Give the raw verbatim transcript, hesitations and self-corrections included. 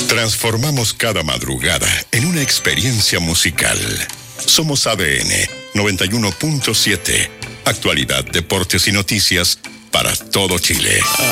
Transformamos cada madrugada en una experiencia musical. Somos A D N noventa y uno punto siete. Actualidad, deportes y noticias para todo Chile.